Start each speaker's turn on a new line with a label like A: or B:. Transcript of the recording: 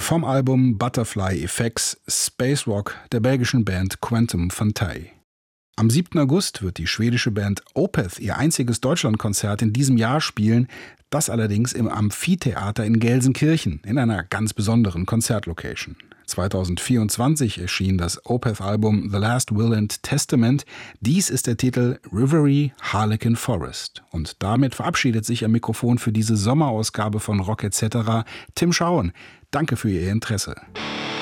A: vom Album Butterfly Effects Space Rock der belgischen Band Quantum Fantae. Am 7. August wird die schwedische Band Opeth ihr einziges Deutschlandkonzert in diesem Jahr spielen, das allerdings im Amphitheater in Gelsenkirchen in einer ganz besonderen Konzertlocation. 2024 erschien das Opeth-Album The Last Will and Testament. Dies ist der Titel Rivery Harlequin Forest. Und damit verabschiedet sich am Mikrofon für diese Sommerausgabe von Rock etc. Tim Schauen. Danke für Ihr Interesse.